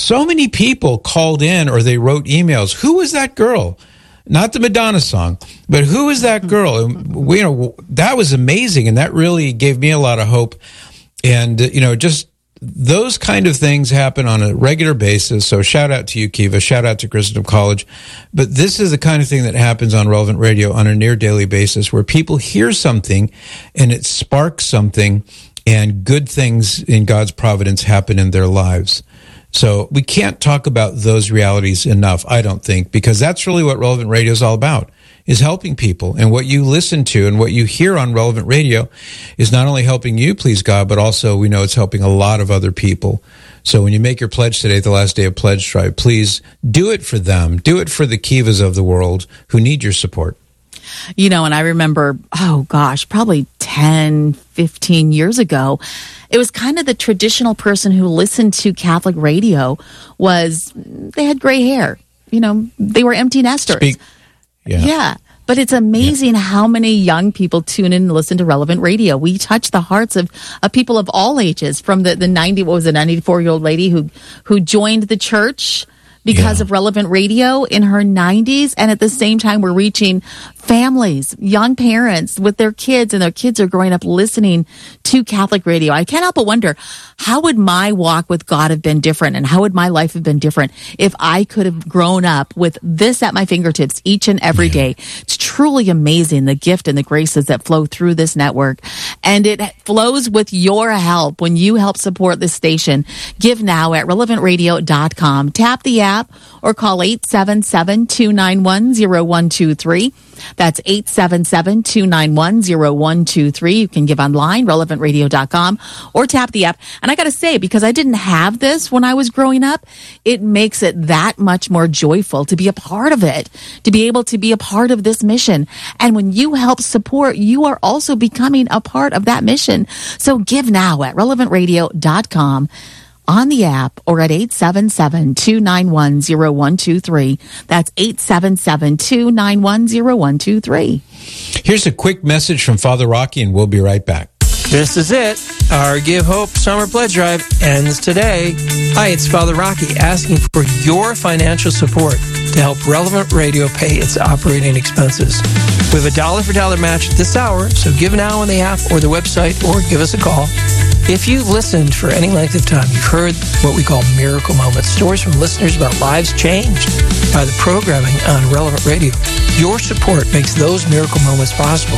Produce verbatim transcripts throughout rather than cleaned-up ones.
so many people called in or they wrote emails. Who was that girl? Not the Madonna song, but who is that girl? And we, you know, that was amazing, and that really gave me a lot of hope. And, you know, just those kind of things happen on a regular basis. So shout out to you, Kiva. Shout out to Christendom College. But this is the kind of thing that happens on Relevant Radio on a near daily basis, where people hear something and it sparks something, and good things in God's providence happen in their lives. So we can't talk about those realities enough, I don't think, because that's really what Relevant Radio is all about, is helping people. And what you listen to and what you hear on Relevant Radio is not only helping you please God, but also we know it's helping a lot of other people. So when you make your pledge today, the last day of Pledge Drive, please do it for them. Do it for the Kivas of the world who need your support. You know, and I remember, oh gosh, probably ten, fifteen years ago, it was kind of the traditional person who listened to Catholic radio was, they had gray hair. You know, they were empty nesters. Speak. Yeah. Yeah. But it's amazing yeah. how many young people tune in and listen to Relevant Radio. We touch the hearts of, of people of all ages, from the, the ninety, what was it, ninety-four-year-old lady who, who joined the church because yeah. of Relevant Radio in her nineties. And at the same time, we're reaching families, young parents with their kids, and their kids are growing up listening to Catholic radio. I can't help but wonder, how would my walk with God have been different, and how would my life have been different if I could have grown up with this at my fingertips each and every yeah. day? It's truly amazing, the gift and the graces that flow through this network. And it flows with your help when you help support this station. Give now at relevant radio dot com. Tap the app or call eight seven seven, two nine one, zero one two three. That's eight seven seven, two nine one, zero one two three. You can give online, relevant radio dot com, or tap the app. And I got to say, because I didn't have this when I was growing up, it makes it that much more joyful to be a part of it, to be able to be a part of this mission. And when you help support, you are also becoming a part of that mission. So give now at relevant radio dot com. On the app, or at eight seven seven, two nine one, zero one two three. That's eight seven seven, two nine one, zero one two three. Here's a quick message from Father Rocky, and we'll be right back. This is it. Our Give Hope Summer Pledge Drive ends today. Hi, it's Father Rocky asking for your financial support to help Relevant Radio pay its operating expenses. We have a dollar for dollar match this hour, so give now on the app or the website, or give us a call. If you've listened for any length of time, you've heard what we call miracle moments, stories from listeners about lives changed by the programming on Relevant Radio. Your support makes those miracle moments possible.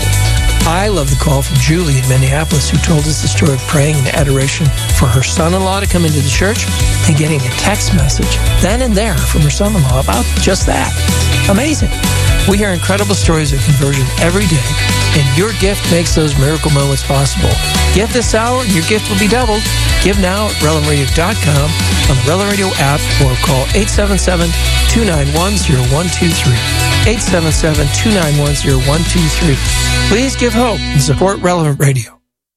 I love the call from Julie in Minneapolis, who told us the story of praying in adoration for her son-in-law to come into the church and getting a text message then and there from her son-in-law about just that. Amazing. We hear incredible stories of conversion every day, and your gift makes those miracle moments possible. Give this hour, and your gift will be doubled. Give now at relevant radio dot com, on the Relevant Radio app, or call eight seven seven, two nine one, zero one two three. eight seven seven, two nine one, zero one two three. Please give hope and support Relevant Radio.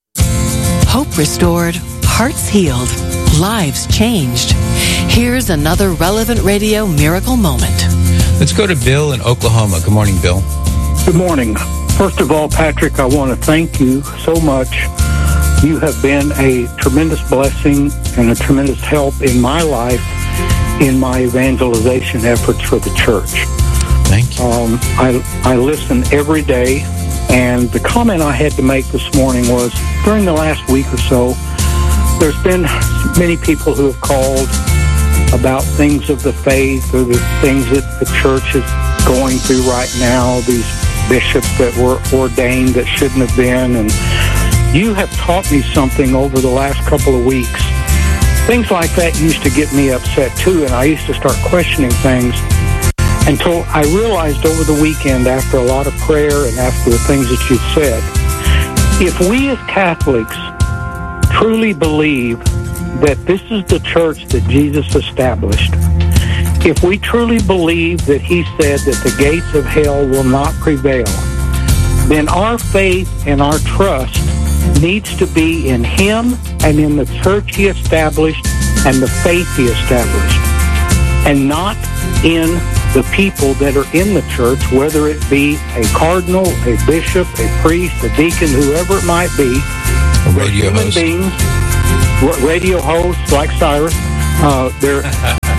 Hope restored, hearts healed, lives changed. Here's another Relevant Radio miracle moment. Let's go to Bill in Oklahoma. Good morning, Bill. Good morning. First of all, Patrick, I want to thank you so much. You have been a tremendous blessing and a tremendous help in my life in my evangelization efforts for the church. Thank you. Um, I, I listen every day, and the comment I had to make this morning was, during the last week or so, there's been many people who have called about things of the faith or the things that the church is going through right now, these bishops that were ordained that shouldn't have been. And you have taught me something over the last couple of weeks. Things like that used to get me upset too, and I used to start questioning things until I realized over the weekend, after a lot of prayer and after the things that you've said, if we as Catholics truly believe that this is the church that Jesus established, if we truly believe that he said that the gates of hell will not prevail, then our faith and our trust needs to be in him and in the church he established and the faith he established, and not in the people that are in the church, whether it be a cardinal, a bishop, a priest, a deacon, whoever it might be. A radio human host. beings, radio hosts like Cyrus. Uh, they're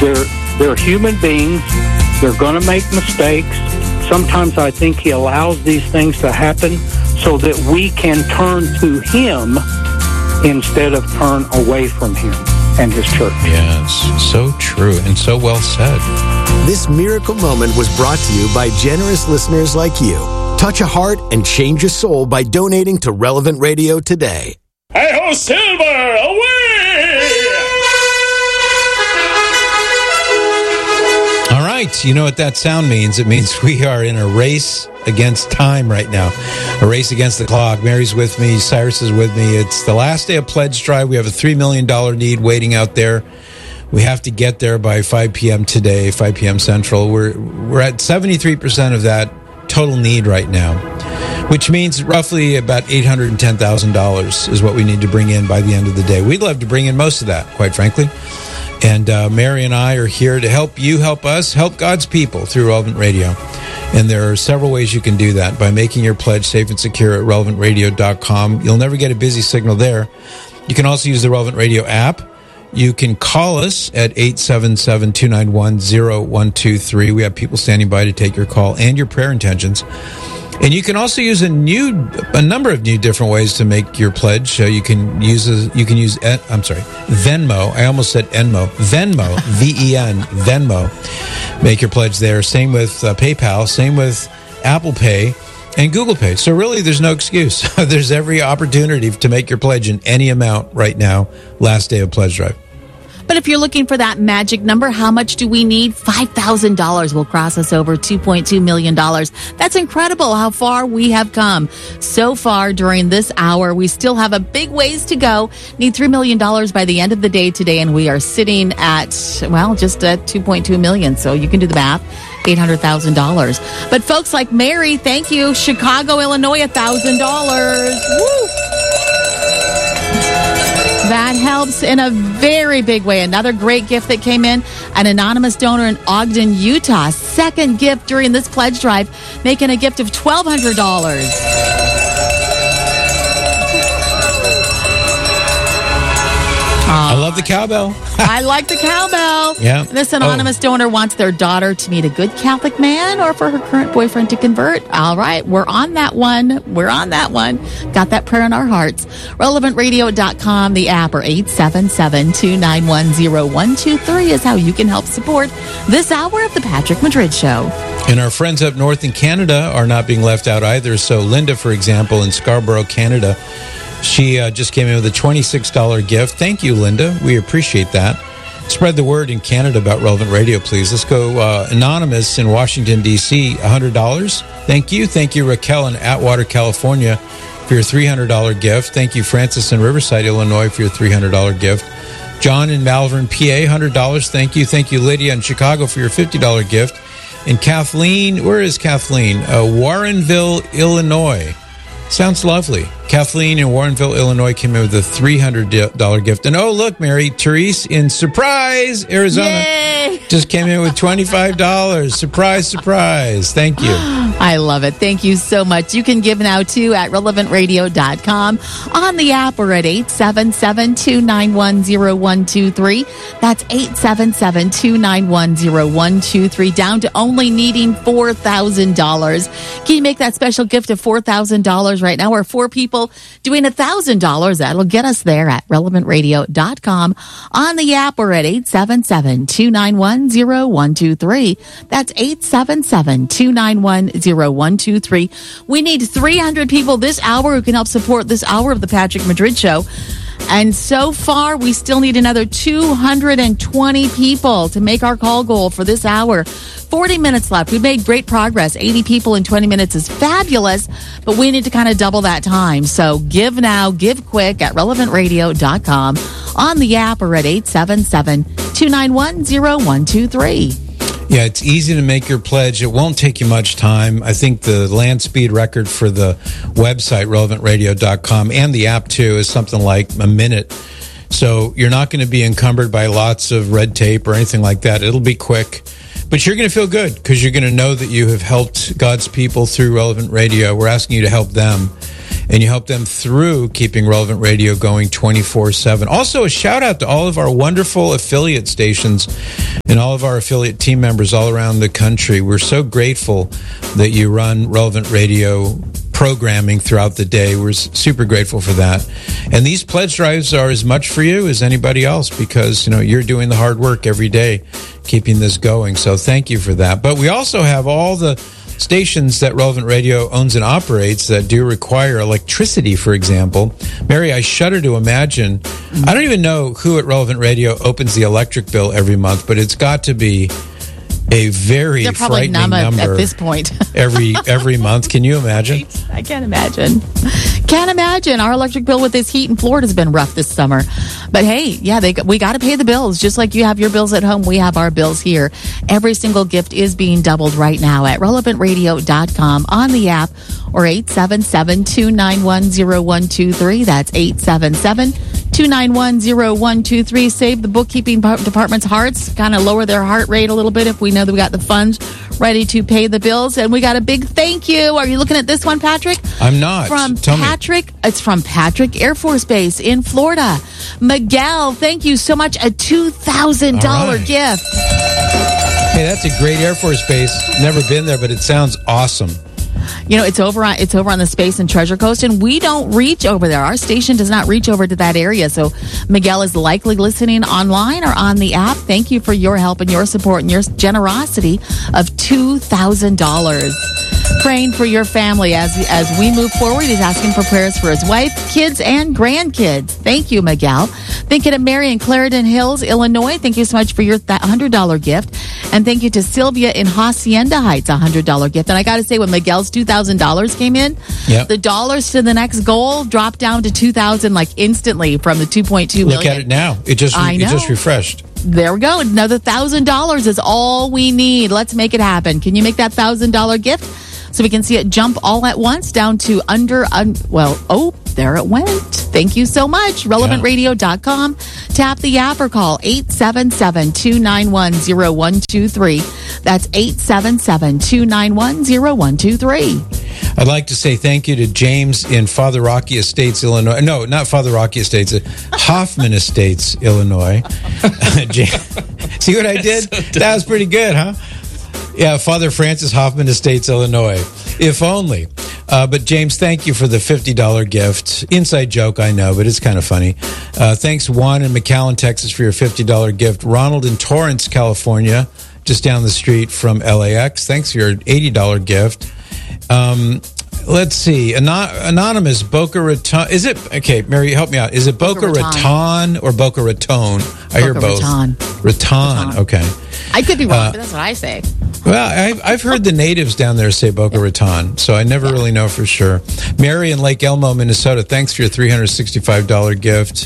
they're, they're human beings. They're going to make mistakes. Sometimes I think he allows these things to happen so that we can turn to him instead of turn away from him and his church. Yes, so true and so well said. This miracle moment was brought to you by generous listeners like you. Touch a heart and change a soul by donating to Relevant Radio today. Hey-ho, Silver, away! All right, you know what that sound means. It means we are in a race against time right now, a race against the clock. Mary's with me. Cyrus is with me. It's the last day of Pledge Drive. We have a three million dollars need waiting out there. We have to get there by five p.m. today, five p.m. Central. We're we're at seventy-three percent of that total need right now, which means roughly about eight hundred ten thousand dollars is what we need to bring in by the end of the day. We'd love to bring in most of that, quite frankly. And uh, Mary and I are here to help you, help us, help God's people through Relevant Radio. And there are several ways you can do that by making your pledge safe and secure at relevant radio dot com. You'll never get a busy signal there. You can also use the Relevant Radio app. You can call us at eight seven seven, two nine one, zero one two three. We have people standing by to take your call and your prayer intentions. And you can also use a new, a number of new different ways to make your pledge. Uh, you can use, a, you can use, I'm sorry, Venmo. I almost said Enmo. Venmo, V E N, Venmo. Make your pledge there. Same with uh, PayPal. Same with Apple Pay and Google Pay. So really, there's no excuse. There's every opportunity to make your pledge in any amount right now. Last day of Pledge Drive. But if you're looking for that magic number, how much do we need? five thousand dollars will cross us over two point two million dollars. That's incredible how far we have come. So far during this hour, we still have a big ways to go. Need three million dollars by the end of the day today, and we are sitting at, well, just at two point two million dollars. So you can do the math. eight hundred thousand dollars. But folks like Mary, thank you. Chicago, Illinois, one thousand dollars. Woo! That helps in a very big way. Another great gift that came in, an anonymous donor in Ogden, Utah. Second gift during this pledge drive, making a gift of twelve hundred dollars. I love the cowbell. I like the cowbell. Yeah. This anonymous oh. donor wants their daughter to meet a good Catholic man or for her current boyfriend to convert. All right. We're on that one. We're on that one. Got that prayer in our hearts. relevant radio dot com, the app, or eight seven seven, two nine one, zero one two three is how you can help support this hour of the Patrick Madrid Show. And our friends up north in Canada are not being left out either. So Linda, for example, in Scarborough, Canada, she uh, just came in with a twenty-six dollars gift. Thank you, Linda. We appreciate that. Spread the word in Canada about Relevant Radio, please. Let's go uh, anonymous in Washington, D C, one hundred dollars. Thank you. Thank you, Raquel in Atwater, California, for your three hundred dollars gift. Thank you, Francis in Riverside, Illinois, for your three hundred dollars gift. John in Malvern, P A, one hundred dollars. Thank you. Thank you, Lydia in Chicago, for your fifty dollars gift. And Kathleen, where is Kathleen? Uh, Warrenville, Illinois. Sounds lovely. Kathleen in Warrenville, Illinois, came in with a three hundred dollars gift. And oh, look, Mary, Therese in Surprise, Arizona, Yay! just came in with twenty-five dollars. Surprise, surprise. Thank you. I love it. Thank you so much. You can give now, too, at relevant radio dot com, on the app, or at eight seven seven, two nine one, zero one two three. That's eight seven seven, two nine one, zero one two three, down to only needing four thousand dollars. Can you make that special gift of four thousand dollars right now? Or four people doing one thousand dollars. That'll get us there at relevant radio dot com, on the app, or at eight seven seven, two nine one, zero one two three. That's eight seven seven, two nine one, zero one two three. We need three hundred people this hour who can help support this hour of the Patrick Madrid Show. And so far, we still need another two hundred twenty people to make our call goal for this hour. forty minutes left. We've made great progress. eighty people in twenty minutes is fabulous, but we need to kind of double that time. So give now, give quick at relevant radio dot com, on the app, or at eight seven seven, two nine one, zero one two three. Yeah, it's easy to make your pledge. It won't take you much time. I think the land speed record for the website, relevant radio dot com, and the app, too, is something like a minute. So you're not going to be encumbered by lots of red tape or anything like that. It'll be quick. But you're going to feel good because you're going to know that you have helped God's people through Relevant Radio. We're asking you to help them. and you help them through keeping Relevant Radio going twenty-four seven. Also, a shout out to all of our wonderful affiliate stations and all of our affiliate team members all around the country. We're so grateful that you run Relevant Radio programming throughout the day. We're super grateful for that. And these pledge drives are as much for you as anybody else because, you know, you're doing the hard work every day keeping this going. So thank you for that. But we also have all the stations that Relevant Radio owns and operates that do require electricity, for example. Mary, I shudder to imagine. Mm-hmm. I don't even know who at Relevant Radio opens the electric bill every month, but it's got to be a very They're probably frightening numb number at this point. every every month. Can you imagine? I can't imagine. Can't imagine. Our electric bill with this heat in Florida has been rough this summer. But hey, yeah, they we got to pay the bills. Just like you have your bills at home, we have our bills here. Every single gift is being doubled right now at relevant radio dot com on the app or eight seven seven, two nine one, zero one two three. That's eight seven seven, two nine one, zero one two three. Save the bookkeeping department's hearts, kind of lower their heart rate a little bit if we know that we got the funds ready to pay the bills. And we got a big thank you. Are you looking at this one, Patrick? I'm not. From Tell Patrick. Me. It's from Patrick Air Force Base in Florida. Miguel, thank you so much. A two thousand dollars right. gift. Hey, that's a great Air Force base. Never been there, but it sounds awesome. You know, it's over on it's over on the Space and Treasure Coast, and we don't reach over there. Our station does not reach over to that area. So Miguel is likely listening online or on the app. Thank you for your help and your support and your generosity of two thousand dollars. Praying for your family as as we move forward. He's asking for prayers for his wife, kids, and grandkids. Thank you, Miguel. Thinking of Mary in Clarendon Hills, Illinois. Thank you so much for your one hundred dollars gift. And thank you to Sylvia in Hacienda Heights, a one hundred dollars gift. And I got to say, when Miguel's two thousand dollars came in, yep. the dollars to the next goal dropped down to two thousand dollars like instantly from the two point two million. Look at it now. It just, I know. It just refreshed. There we go. Another one thousand dollars is all we need. Let's make it happen. Can you make that one thousand dollars gift so we can see it jump all at once down to under, un, well, oh, there it went. Thank you so much. relevant radio dot com. Tap the app or call eight seven seven, two nine one, zero one two three. That's eight seven seven, two nine one, zero one two three. I'd like to say thank you to James in Father Rocky Estates, Illinois. No, not Father Rocky Estates, Hoffman Estates, Illinois. See what I did? So that was pretty good, huh? Yeah, Father Francis Hoffman Estates, Illinois. If only. Uh, but James, thank you for the fifty dollars gift. Inside joke, I know, but it's kind of funny. Uh, thanks, Juan in McAllen, Texas, for your fifty dollars gift. Ronald in Torrance, California, just down the street from L A X. Thanks for your eighty dollars gift. Um, let's see. Anon- Anonymous, Boca Raton. Is it, okay, Mary, help me out. Is it Boca, Boca Raton or Boca Raton? I Boca hear both. Raton. Raton. Raton, okay. I could be wrong, uh, but that's what I say. Well, I've, I've heard the natives down there say Boca Raton, so I never really know for sure. Mary in Lake Elmo, Minnesota, thanks for your three hundred sixty-five dollars gift.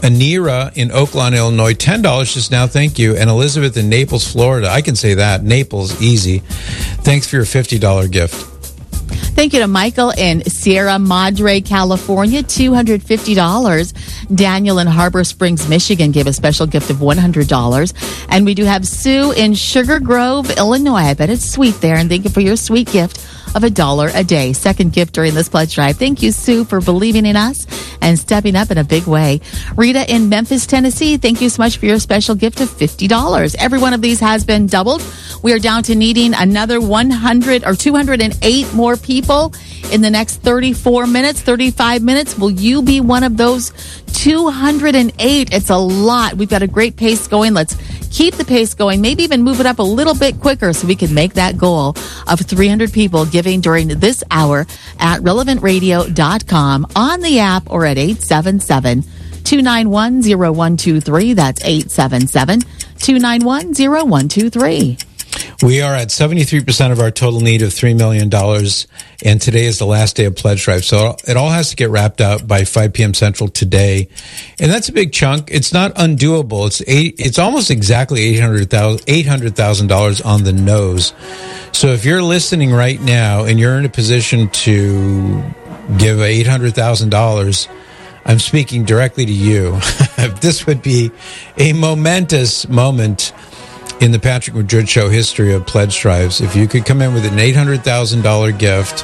Anira in Oaklawn, Illinois, ten dollars just now, thank you. And Elizabeth in Naples, Florida, I can say that, Naples, easy. Thanks for your fifty dollars gift. Thank you to Michael in Sierra Madre, California, two hundred fifty dollars. Daniel in Harbor Springs, Michigan gave a special gift of one hundred dollars. And we do have Sue in Sugar Grove, Illinois. I bet it's sweet there. And thank you for your sweet gift of a dollar a day. Second gift during this pledge drive. Thank you, Sue, for believing in us and stepping up in a big way. Rita in Memphis, Tennessee, thank you so much for your special gift of fifty dollars. Every one of these has been doubled. We are down to needing another one hundred or two hundred eight more people in the next thirty-four minutes, thirty-five minutes. Will you be one of those two hundred eight? It's a lot. We've got a great pace going. Let's keep the pace going, maybe even move it up a little bit quicker so we can make that goal of three hundred people giving during this hour at relevant radio dot com, on the app, or at eight seven seven, two nine one, zero one two three. That's eight seven seven, two nine one, zero one two three. We are at seventy-three percent of our total need of three million dollars, and today is the last day of pledge drive. So it all has to get wrapped up by five p.m. Central today. And that's a big chunk. It's not undoable. It's eight, it's almost exactly eight hundred thousand dollars on the nose. So if you're listening right now and you're in a position to give eight hundred thousand dollars, I'm speaking directly to you. This would be a momentous moment in the Patrick Madrid Show history of pledge drives. If you could come in with an eight hundred thousand dollars gift,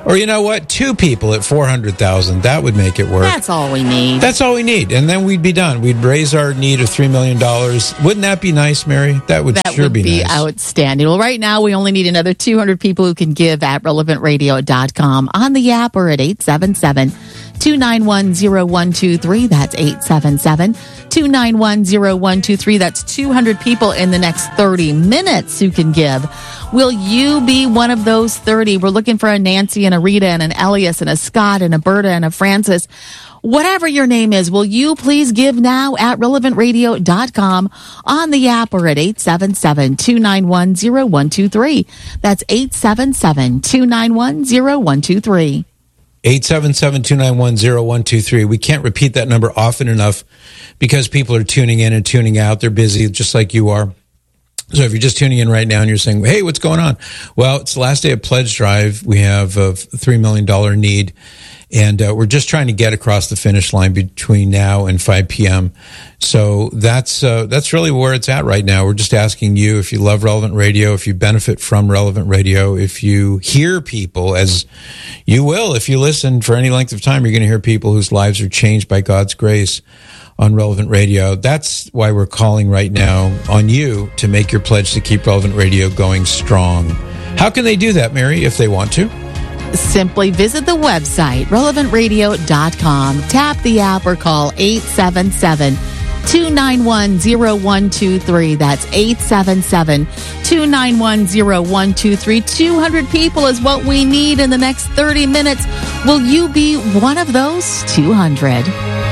Or you know what? Two people at four hundred thousand. That would make it work. That's all we need. That's all we need. And then we'd be done. We'd raise our need of three million dollars. Wouldn't that be nice, Mary? That would that sure would be, be nice. outstanding. Well, right now we only need another two hundred people who can give at relevant radio dot com on the app or at eight seven seven, two nine one, zero one two three. That's eight seven seven, two nine one, zero one two three. That's two hundred people in the next thirty minutes who can give. Will you be one of those thirty? We're looking for a Nancy and a Rita and an Elias and a Scott and a Berta and a Francis. Whatever your name is, will you please give now at relevant radio dot com on the app or at eight seven seven, two nine one, zero one two three. That's eight seven seven, two nine one, zero one two three. eight seven seven, two nine one, zero one two three. We can't repeat that number often enough because people are tuning in and tuning out. They're busy just like you are. So if you're just tuning in right now and you're saying, hey, what's going on? Well, it's the last day of Pledge Drive. We have a three million dollars need, and uh, we're just trying to get across the finish line between now and five p.m. So that's uh, that's really where it's at right now. We're just asking you, if you love Relevant Radio, if you benefit from Relevant Radio, if you hear people, as you will, if you listen for any length of time, you're going to hear people whose lives are changed by God's grace on Relevant Radio. That's why we're calling right now on you to make your pledge to keep Relevant Radio going strong. How can they do that, Mary, if they want to? Simply visit the website, relevant radio dot com, tap the app or call eight seven seven, two nine one, zero one two three. That's eight seven seven, two nine one, zero one two three. two hundred people is what we need in the next thirty minutes. Will you be one of those two hundred?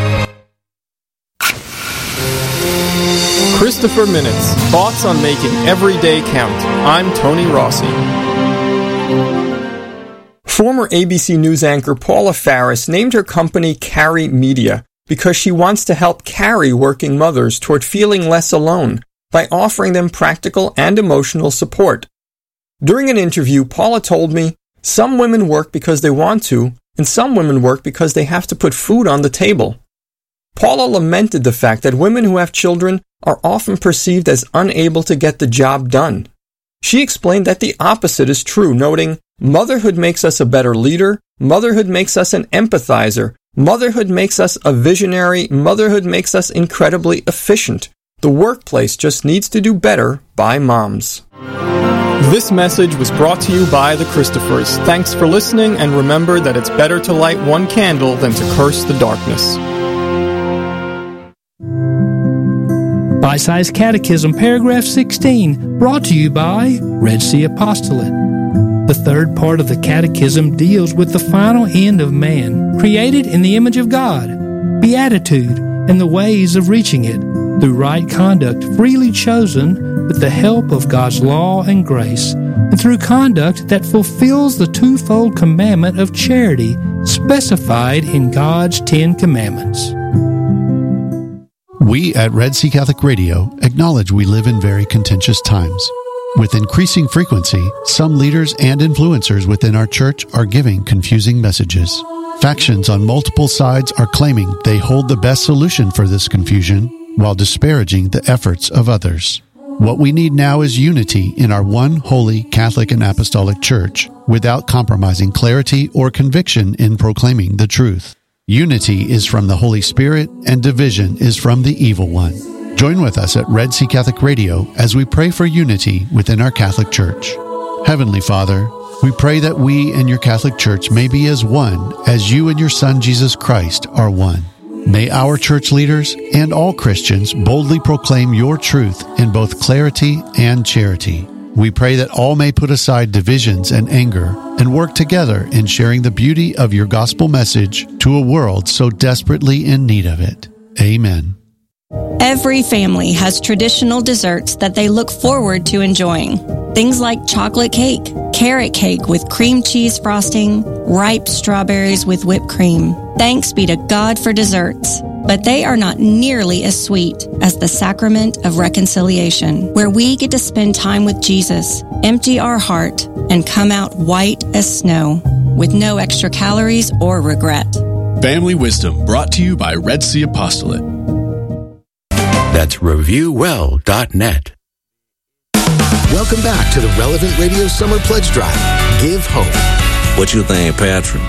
Christopher Minutes, thoughts on making every day count. I'm Tony Rossi. Former A B C News anchor Paula Faris named her company Carry Media because she wants to help carry working mothers toward feeling less alone by offering them practical and emotional support. During an interview, Paula told me, some women work because they want to, and some women work because they have to put food on the table. Paula lamented the fact that women who have children are often perceived as unable to get the job done. She explained that the opposite is true, noting, motherhood makes us a better leader, motherhood makes us an empathizer, motherhood makes us a visionary, motherhood makes us incredibly efficient. The workplace just needs to do better by moms. This message was brought to you by the Christophers. Thanks for listening, and remember that it's better to light one candle than to curse the darkness. Bite-Sized Catechism, paragraph sixteen, brought to you by Red Sea Apostolate. The third part of the Catechism deals with the final end of man, created in the image of God, beatitude, and the ways of reaching it, through right conduct freely chosen with the help of God's law and grace, and through conduct that fulfills the twofold commandment of charity specified in God's Ten Commandments. We at Red Sea Catholic Radio acknowledge we live in very contentious times. With increasing frequency, some leaders and influencers within our church are giving confusing messages. Factions on multiple sides are claiming they hold the best solution for this confusion while disparaging the efforts of others. What we need now is unity in our one holy Catholic and Apostolic Church without compromising clarity or conviction in proclaiming the truth. Unity is from the Holy Spirit, and division is from the evil one. Join with us at Red Sea Catholic Radio as we pray for unity within our Catholic Church. Heavenly Father, we pray that we and your Catholic Church may be as one as you and your Son Jesus Christ are one. May our church leaders and all Christians boldly proclaim your truth in both clarity and charity. We pray that all may put aside divisions and anger and work together in sharing the beauty of your gospel message to a world so desperately in need of it. Amen. Every family has traditional desserts that they look forward to enjoying. Things like chocolate cake, carrot cake with cream cheese frosting, ripe strawberries with whipped cream. Thanks be to God for desserts. But they are not nearly as sweet as the sacrament of reconciliation, where we get to spend time with Jesus, empty our heart, and come out white as snow, with no extra calories or regret. Family Wisdom, brought to you by Red Sea Apostolate. That's review well dot net. Welcome back to the Relevant Radio Summer Pledge Drive. Give hope. What you think, Patrick?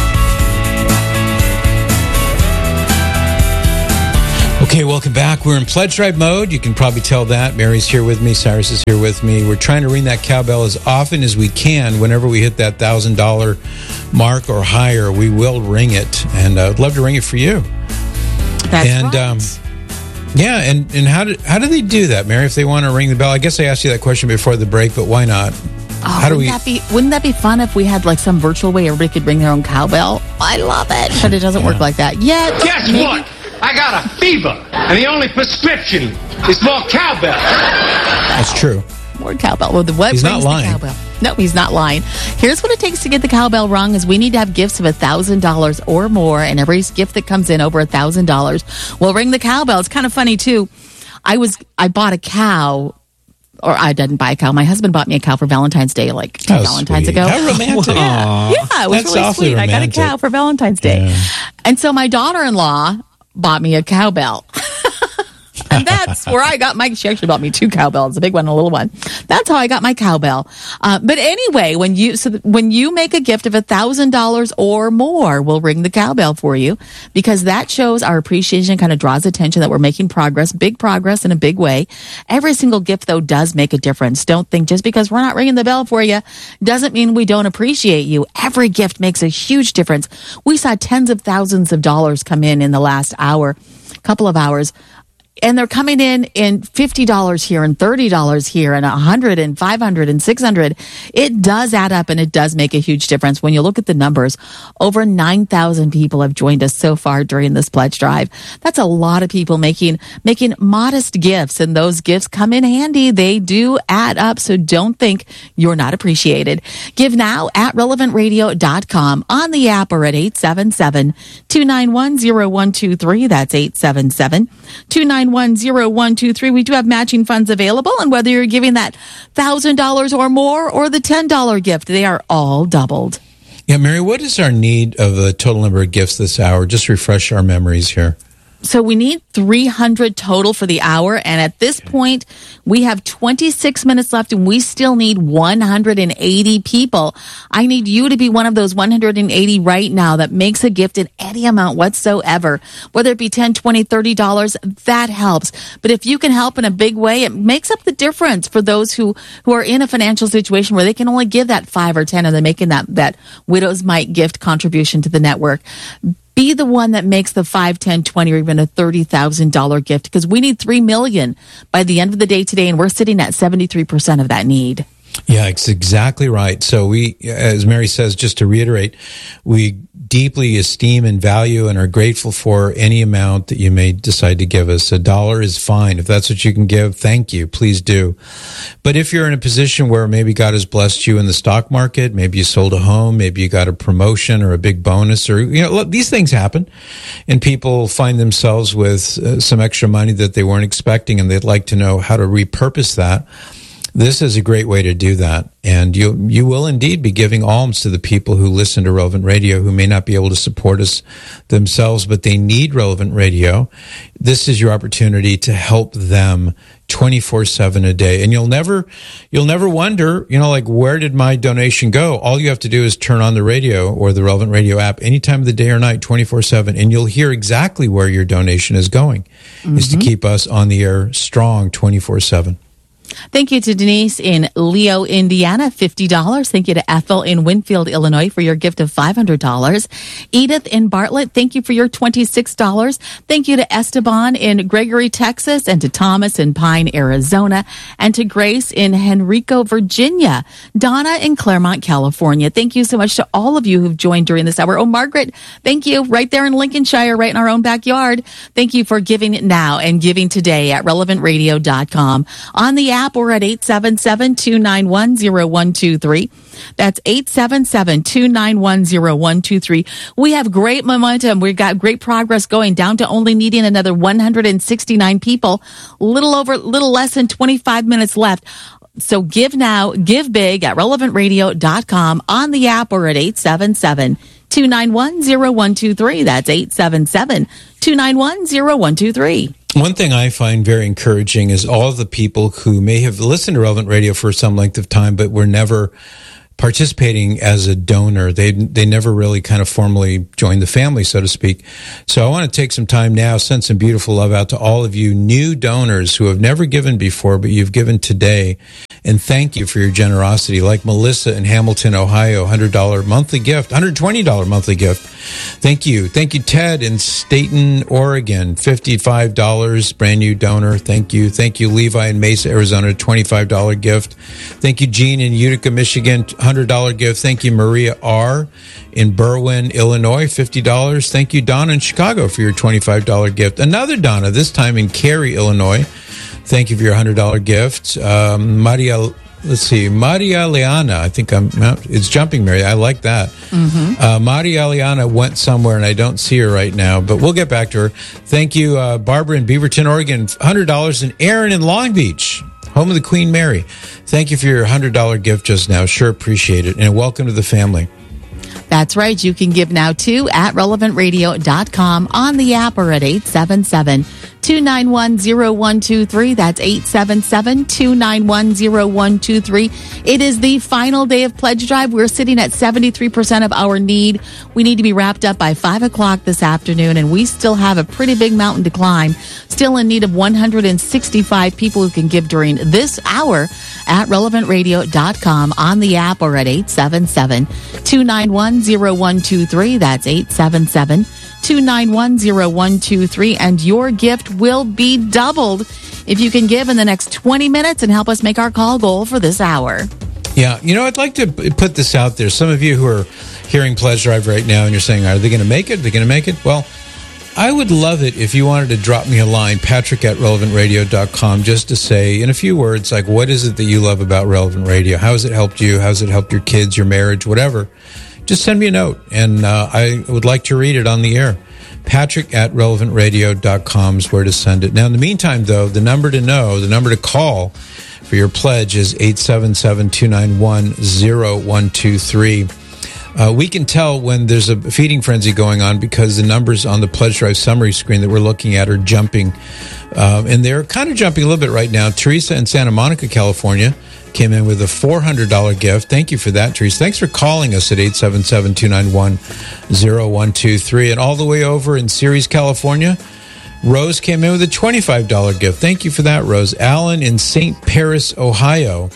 Okay, welcome back. We're in pledge drive mode. You can probably tell that. Mary's here with me. Cyrus is here with me. We're trying to ring that cowbell as often as we can. Whenever we hit that one thousand dollars mark or higher, we will ring it. And uh, I'd love to ring it for you. That's and, right. Um, yeah, and, and how, do, how do they do that, Mary, if they want to ring the bell? I guess I asked you that question before the break, but why not? Oh, how do we? That be, wouldn't that be fun if we had like some virtual way everybody could ring their own cowbell? I love it, but it doesn't yeah. work like that yet. Guess maybe. What? I got a fever, and the only prescription is more cowbell. That's true. More cowbell. Well, the what he's not lying. The cowbell? No, he's not lying. Here's what it takes to get the cowbell rung: is we need to have gifts of a thousand dollars or more, and every gift that comes in over a thousand dollars will ring the cowbell. It's kind of funny too. I was I bought a cow. Or I didn't buy a cow. My husband bought me a cow for Valentine's Day, like two oh, Valentine's sweet. ago. How romantic! yeah, yeah, it was That's really sweet. romantic. I got a cow for Valentine's Day, yeah. And so my daughter-in-law bought me a cowbell. And that's where I got my, she actually bought me two cowbells, a big one and a little one. That's how I got my cowbell. Uh, but anyway, when you, so when you make a gift of a thousand dollars or more, we'll ring the cowbell for you, because that shows our appreciation, kind of draws attention that we're making progress, big progress in a big way. Every single gift though does make a difference. Don't think just because we're not ringing the bell for you doesn't mean we don't appreciate you. Every gift makes a huge difference. We saw tens of thousands of dollars come in in the last hour, couple of hours. And they're coming in in fifty dollars here and thirty dollars here and one hundred dollars and five hundred dollars and six hundred dollars. It does add up, and it does make a huge difference. When you look at the numbers, over nine thousand people have joined us so far during this pledge drive. That's a lot of people making making modest gifts, and those gifts come in handy. They do add up, so don't think you're not appreciated. Give now at relevant radio dot com, on the app, or at eight seven seven, two nine one, zero one two three. That's eight seven seven, two nine one, zero one two three. We do have matching funds available, and whether you're giving that one thousand dollars or more or the ten dollars gift, they are all doubled. Yeah, Mary, what is our need of the total number of gifts this hour? Just refresh our memories here. So we need three hundred total for the hour, and at this point, we have twenty-six minutes left, and we still need one hundred eighty people. I need you to be one of those one hundred eighty right now that makes a gift in any amount whatsoever, whether it be ten dollars, twenty dollars, thirty dollars, that helps. But if you can help in a big way, it makes up the difference for those who, who are in a financial situation where they can only give that five or ten, and they're making that, that Widow's Mite gift contribution to the network. Be the one that makes the five, ten, twenty, or even a thirty thousand dollars gift, because we need three million dollars by the end of the day today, and we're sitting at seventy-three percent of that need. Yeah, it's exactly right. So we, as Mary says, just to reiterate, we deeply esteem and value and are grateful for any amount that you may decide to give us. A dollar is fine. If that's what you can give, thank you. Please do. But if you're in a position where maybe God has blessed you in the stock market, maybe you sold a home, maybe you got a promotion or a big bonus, or, you know, look, these things happen, and people find themselves with uh, some extra money that they weren't expecting, and they'd like to know how to repurpose that. This is a great way to do that. And you you will indeed be giving alms to the people who listen to Relevant Radio, who may not be able to support us themselves, but they need Relevant Radio. This is your opportunity to help them twenty-four seven a day. And you'll never you'll never wonder, you know, like, where did my donation go? All you have to do is turn on the radio or the Relevant Radio app any time of the day or night, twenty-four seven, and you'll hear exactly where your donation is going. Mm-hmm. Is to keep us on the air strong twenty-four seven. Thank you to Denise in Leo, Indiana, fifty dollars. Thank you to Ethel in Winfield, Illinois, for your gift of five hundred dollars. Edith in Bartlett, thank you for your twenty-six dollars. Thank you to Esteban in Gregory, Texas, and to Thomas in Pine, Arizona, and to Grace in Henrico, Virginia. Donna in Claremont, California. Thank you so much to all of you who've joined during this hour. Oh, Margaret, thank you. Right there in Lincolnshire, right in our own backyard. Thank you for giving now and giving today at relevant radio dot com. On the app, or at eight seven seven, two nine one, zero one two three. That's eight seven seven, two nine one, zero one two three. We have great momentum. We've got great progress going, down to only needing another one hundred sixty-nine people. Little over, little less than twenty-five minutes left. So give now, give big at relevant radio dot com, on the app, or at eight seven seven, two nine one, zero one two three. That's eight seven seven, two nine one, zero one two three. One thing I find very encouraging is all of the people who may have listened to Relevant Radio for some length of time, but were never participating as a donor. They they never really kind of formally joined the family, so to speak. So I want to take some time now, send some beautiful love out to all of you new donors who have never given before, but you've given today. And thank you for your generosity. Like Melissa in Hamilton, Ohio, one hundred dollars monthly gift, one hundred twenty dollars monthly gift. Thank you. Thank you, Ted in Staten, Oregon, fifty-five dollars, brand new donor. Thank you. Thank you, Levi in Mesa, Arizona, twenty-five dollars gift. Thank you, Jean in Utica, Michigan, one hundred dollars gift. Thank you, Maria R. in Berwyn, Illinois, fifty dollars. Thank you, Donna in Chicago, for your twenty-five dollars gift. Another Donna, this time in Cary, Illinois. Thank you for your one hundred dollars gift. Um, Maria, let's see, Maria Liana, I think I'm, it's Jumping Mary. I like that. Mm-hmm. Uh, Maria Liana went somewhere and I don't see her right now, but we'll get back to her. Thank you, uh, Barbara in Beaverton, Oregon, one hundred dollars. And Aaron in Long Beach, home of the Queen Mary. Thank you for your one hundred dollars gift just now. Sure appreciate it. And welcome to the family. That's right. You can give now, too, at relevant radio dot com, on the app, or at eight seven seven, two nine one, zero one two three. That's eight seven seven, two nine one, zero one two three. It is the final day of Pledge Drive. We're sitting at seventy-three percent of our need. We need to be wrapped up by five o'clock this afternoon, and we still have a pretty big mountain to climb. Still in need of one hundred sixty-five people who can give during this hour at relevant radio dot com, on the app, or at eight seven seven, two nine one, zero one two three. That's eight seven seven, two nine one, zero one two three. And your gift will be doubled if you can give in the next twenty minutes and help us make our call goal for this hour. Yeah, you know, I'd like to put this out there. Some of you who are hearing Pledge Drive right now and you're saying, are they going to make it? Are they going to make it? Well, I would love it if you wanted to drop me a line, Patrick at relevant radio dot com, just to say in a few words, like, what is it that you love about Relevant Radio? How has it helped you? How has it helped your kids, your marriage, whatever? Just send me a note, and uh, I would like to read it on the air. Patrick at relevant radio dot com is where to send it. Now, in the meantime, though, the number to know, the number to call for your pledge is eight seven seven, two nine one, zero one two three. Uh, we can tell when there's a feeding frenzy going on because the numbers on the Pledge Drive summary screen that we're looking at are jumping. Um, and they're kind of jumping a little bit right now. Teresa in Santa Monica, California, came in with a four hundred dollars gift. Thank you for that, Teresa. Thanks for calling us at eight seven seven, two nine one, zero one two three. And all the way over in Ceres, California, Rose came in with a twenty-five dollars gift. Thank you for that, Rose. Alan in Saint Paris, Ohio.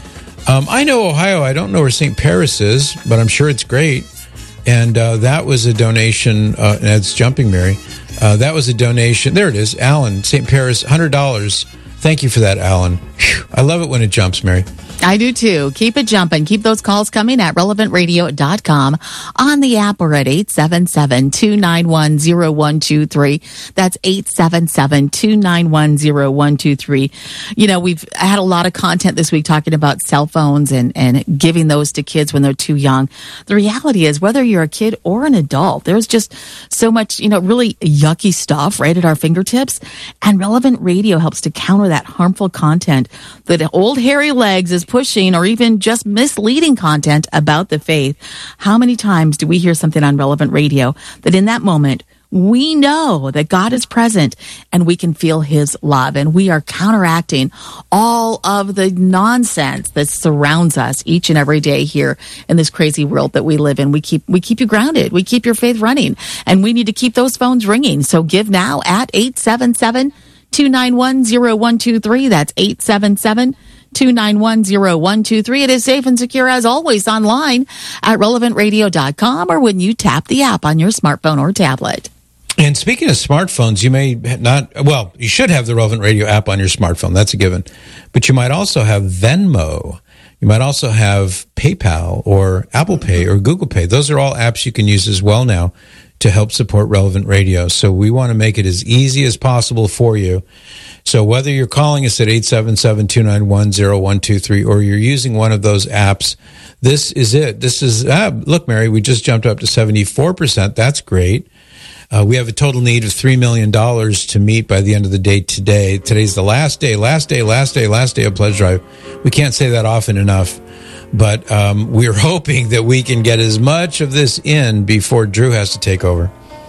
Um, I know Ohio. I don't know where Saint Paris is, but I'm sure it's great. And uh, that was a donation. Uh, that's Jumping Mary. Uh, that was a donation. There it is. Alan, Saint Paris, one hundred dollars. Thank you for that, Alan. Whew. I love it when it jumps, Mary. I do too. Keep it jumping. Keep those calls coming at relevant radio dot com, on the app, or at eight seven seven, two nine one, zero one two three. That's eight seven seven, two nine one, zero one two three. You know, we've had a lot of content this week talking about cell phones and, and giving those to kids when they're too young. The reality is, whether you're a kid or an adult, there's just so much, you know, really yucky stuff right at our fingertips. And Relevant Radio helps to counter that harmful content that old hairy legs is pushing, or even just misleading content about the faith. How many times do we hear something on Relevant Radio that in that moment we know that God is present and we can feel his love, and we are counteracting all of the nonsense that surrounds us each and every day here in this crazy world that we live in. We keep we keep you grounded. We keep your faith running, and we need to keep those phones ringing. So give now at eight seven seven, two nine one, zero one two three. That's eight seven seven, two nine one, zero one two three. It is safe and secure as always online at relevant radio dot com, or when you tap the app on your smartphone or tablet. And speaking of smartphones, you may not, well, you should have the Relevant Radio app on your smartphone. That's a given. But you might also have Venmo. You might also have PayPal or Apple Pay or Google Pay. Those are all apps you can use as well now to help support Relevant Radio. So we want to make it as easy as possible for you. So whether you're calling us at eight seven seven, two nine one, zero one two three or you're using one of those apps, this is it. This is, ah, look, Mary, we just jumped up to seventy-four percent. That's great. Uh, we have a total need of three million dollars to meet by the end of the day today. Today's the last day, last day, last day, last day of Pledge Drive. We can't say that often enough, but um, we're hoping that we can get as much of this in before Drew has to take over.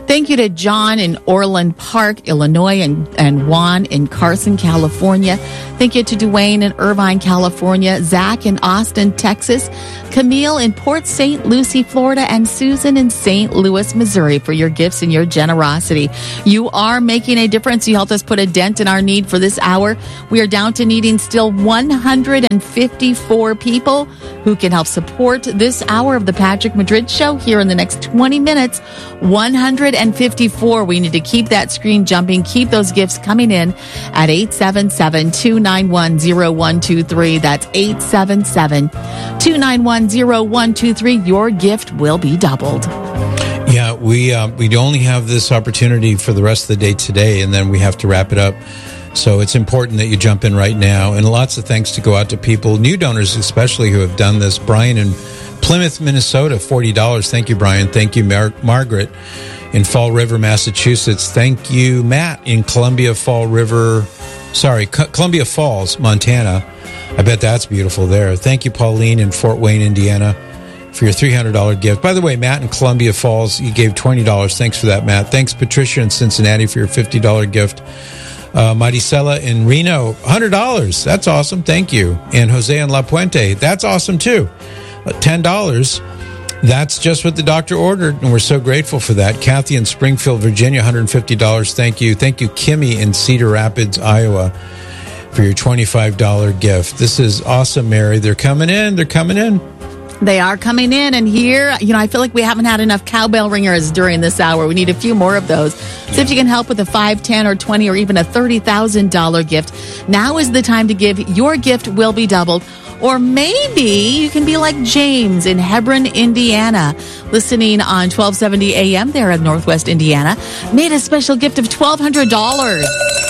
Thank you to John in Orland Park, Illinois, and, and Juan in Carson, California. Thank you to Dwayne in Irvine, California, Zach in Austin, Texas, Camille in Port Saint Lucie, Florida, and Susan in Saint Louis, Missouri for your gifts and your generosity. You are making a difference. You helped us put a dent in our need for this hour. We are down to needing still one hundred fifty-four people who can help support this hour of the Patrick Madrid Show here in the next twenty minutes. one hundred fifty-four. We need to keep that screen jumping. Keep those gifts coming in at eight seven seven, two nine one, zero one two three. That's eight seven seven, two nine one, zero one two three. Your gift will be doubled. Yeah, we uh, we only have this opportunity for the rest of the day today, and then we have to wrap it up. So it's important that you jump in right now. And lots of thanks to go out to people, new donors especially, who have done this. Brian in Plymouth, Minnesota, forty dollars. Thank you, Brian. Thank you, Mar- Margaret in Fall River, Massachusetts. Thank you, Matt in Columbia Fall River, sorry, C- Columbia Falls, Montana. I bet that's beautiful there. Thank you, Pauline in Fort Wayne, Indiana, for your three hundred dollars gift. By the way, Matt in Columbia Falls, you gave twenty dollars. Thanks for that, Matt. Thanks, Patricia in Cincinnati, for your fifty dollars gift. Uh, Maricela in Reno, one hundred dollars. That's awesome. Thank you. And Jose in La Puente, that's awesome too. Uh, ten dollars. That's just what the doctor ordered, and we're so grateful for that. Kathy in Springfield, Virginia, one hundred fifty dollars. Thank you. Thank you, Kimmy in Cedar Rapids, Iowa, for your twenty-five dollars gift. This is awesome, Mary. They're coming in. They're coming in. They are coming in, and here, you know, I feel like we haven't had enough cowbell ringers during this hour. We need a few more of those. So if you can help with a five, ten, or twenty, or even a thirty thousand dollars gift, now is the time to give. Your gift will be doubled. Or maybe you can be like James in Hebron, Indiana, listening on twelve seventy A M there in Northwest Indiana, made a special gift of twelve hundred dollars.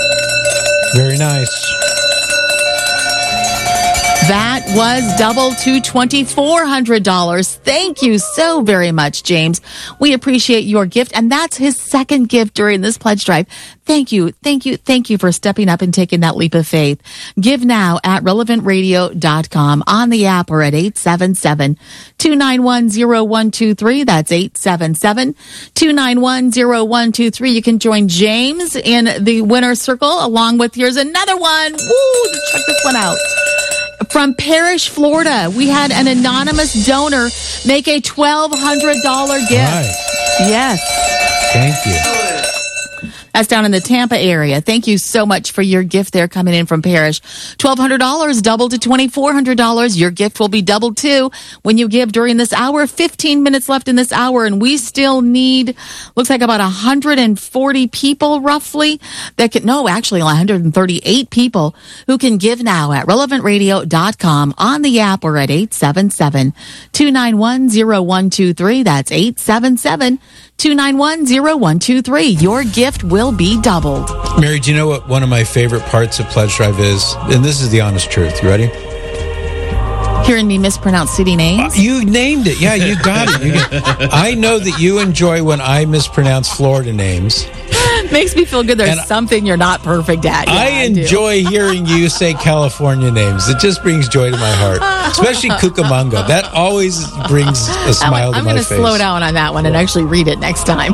Very nice. That was double to twenty-four hundred dollars. Thank you so very much, James. We appreciate your gift, and that's his second gift during this pledge drive. Thank you, thank you, thank you for stepping up and taking that leap of faith. Give now at relevant radio dot com, on the app, or at eight seven seven, two nine one, zero one two three. That's eight seven seven, two nine one, zero one two three. You can join James in the winner's circle, along with, here's another one. Woo, let's check this one out. From Parrish, Florida, we had an anonymous donor make a twelve hundred dollars gift. Right. Yes. Thank you. That's down in the Tampa area. Thank you so much for your gift there coming in from Parrish. twelve hundred dollars doubled to twenty-four hundred dollars. Your gift will be doubled too when you give during this hour. fifteen minutes left in this hour, and we still need, looks like about one hundred forty people roughly that can, no, actually one hundred thirty-eight people who can give now at relevant radio dot com, on the app, or at eight seven seven, two nine one, zero one two three. That's eight seven seven, two nine one, zero one two three. Your gift will be doubled. Mary, do you know what one of my favorite parts of Pledge Drive is? And this is the honest truth. You ready? Hearing me mispronounce city names? Uh, you named it. Yeah, you got it. You got, I know that you enjoy when I mispronounce Florida names. Makes me feel good. There's And something you're not perfect at. Yeah, I enjoy hearing you say California names. It just brings joy to my heart, especially Cucamonga. That always brings a smile I'm to my gonna face. slow down on that one and actually read it next time.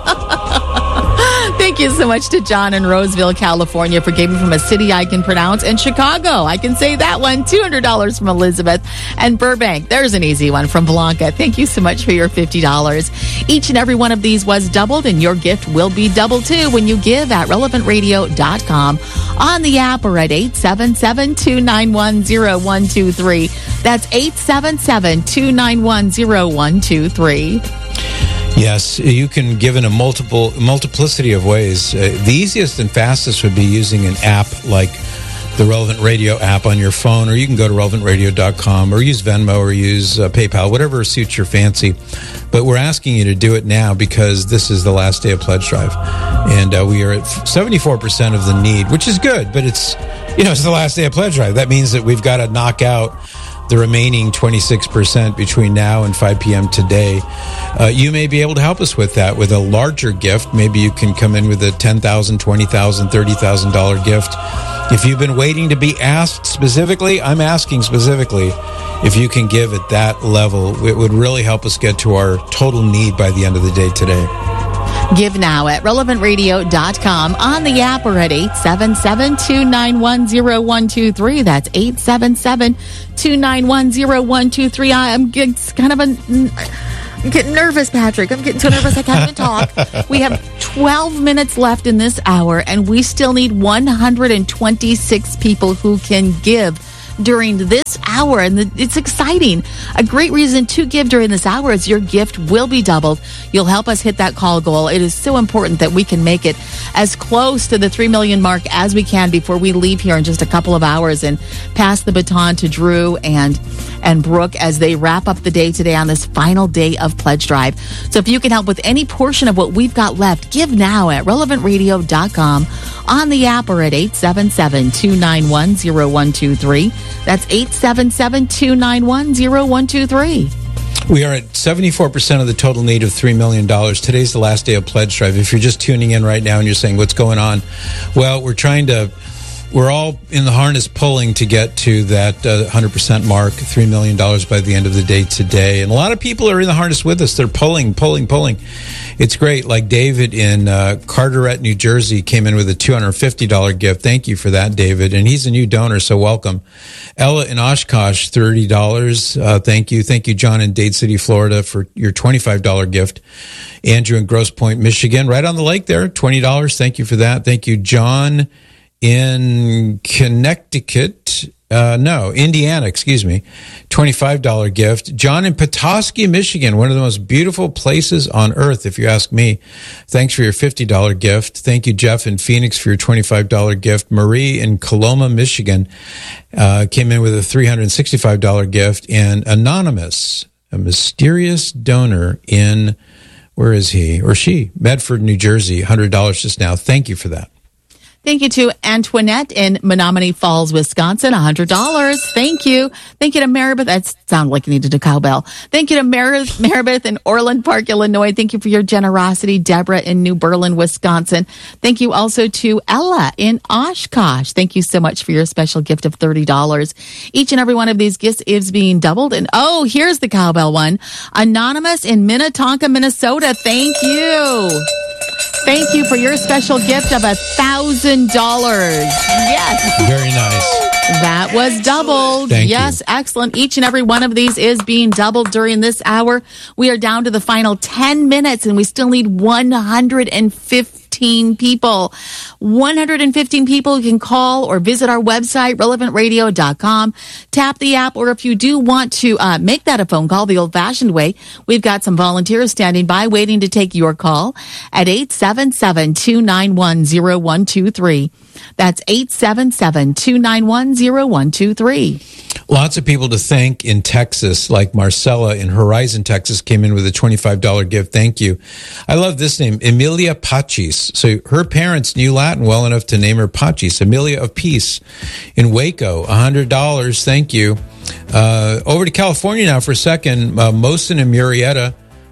Thank you so much to John in Roseville, California, for giving from a city I can pronounce, and Chicago. I can say that one. two hundred dollars from Elizabeth. And Burbank, there's an easy one from Blanca. Thank you so much for your fifty dollars. Each and every one of these was doubled, and your gift will be doubled too when you give at relevant radio dot com, on the app, or at eight seven seven, two nine one, zero one two three. That's eight seven seven, two nine one, zero one two three. Yes, you can give in a multiple multiplicity of ways. Uh, the easiest and fastest would be using an app like the Relevant Radio app on your phone, or you can go to relevant radio dot com, or use Venmo, or use uh, PayPal, whatever suits your fancy. But we're asking you to do it now because this is the last day of Pledge Drive. And uh, we are at seventy-four percent of the need, which is good, but it's, you know, it's the last day of Pledge Drive. That means that we've got to knock out the remaining twenty-six percent between now and five p.m. today. Uh, you may be able to help us with that with a larger gift. Maybe you can come in with a ten thousand dollars, twenty thousand dollars, thirty thousand dollars gift. If you've been waiting to be asked specifically, I'm asking specifically if you can give at that level. It would really help us get to our total need by the end of the day today. Give now at relevant radio dot com, on the app, or at eight seven seven, two nine one, zero one two three. That's eight seven seven, two nine one, zero one two three. I'm getting kind of a... I'm getting nervous, Patrick. I'm getting so nervous I can't even talk. We have twelve minutes left in this hour, and we still need one hundred twenty-six people who can give during this hour, and the, it's exciting. A great reason to give during this hour is your gift will be doubled. You'll help us hit that call goal. It is so important that we can make it as close to the three million mark as we can before we leave here in just a couple of hours and pass the baton to Drew and and Brooke as they wrap up the day today on this final day of Pledge Drive. So if you can help with any portion of what we've got left, give now at relevant radio dot com, on the app, or at eight seven seven, two nine one, zero one two three. That's eight seven seven, two nine one, zero one two three. We are at seventy-four percent of the total need of three million dollars. Today's the last day of Pledge Drive. If you're just tuning in right now and you're saying, what's going on? Well, we're trying to... We're all in the harness pulling to get to that uh, one hundred percent mark, three million dollars by the end of the day today. And a lot of people are in the harness with us. They're pulling, pulling, pulling. It's great. Like David in uh, Carteret, New Jersey, came in with a two hundred fifty dollars gift. Thank you for that, David. And he's a new donor, so welcome. Ella in Oshkosh, thirty dollars. Uh, thank you. Thank you, John in Dade City, Florida, for your twenty-five dollars gift. Andrew in Grosse Pointe, Michigan, right on the lake there, twenty dollars. Thank you for that. Thank you, John in Connecticut, uh, no, Indiana, excuse me, twenty-five dollars gift. John in Petoskey, Michigan, one of the most beautiful places on earth, if you ask me. Thanks for your fifty dollars gift. Thank you, Jeff in Phoenix, for your twenty-five dollars gift. Marie in Coloma, Michigan, uh, came in with a three hundred sixty-five dollars gift. And Anonymous, a mysterious donor in, where is he or she? Medford, New Jersey, one hundred dollars just now. Thank you for that. Thank you to Antoinette in Menominee Falls, Wisconsin, one hundred dollars. Thank you. Thank you to Maribeth. That sounded like you needed a cowbell. Thank you to Mar- Maribeth in Orland Park, Illinois. Thank you for your generosity. Deborah in New Berlin, Wisconsin. Thank you also to Ella in Oshkosh. Thank you so much for your special gift of thirty dollars. Each and every one of these gifts is being doubled. And oh, here's the cowbell one. Anonymous in Minnetonka, Minnesota. Thank you. Thank you for your special gift of one thousand dollars. Yes. Very nice. That was doubled. Thank yes, you. Excellent. Each and every one of these is being doubled during this hour. We are down to the final ten minutes, and we still need one hundred fifteen people. one hundred fifteen people who can call or visit our website, relevant radio dot com, tap the app, or if you do want to uh, make that a phone call the old-fashioned way, we've got some volunteers standing by waiting to take your call at eight seven seven, two nine one, zero one two three. That's eight seven seven, two nine one, zero one two three. Lots of people to thank in Texas, like Marcella in Horizon, Texas, came in with a twenty-five dollars gift. Thank you. I love this name, Emilia Pachis. So her parents knew Latin well enough to name her Pachis, Emilia of Peace, in Waco, one hundred dollars. Thank you. Uh, over to California now for a second. Uh, Mosin and Murrieta,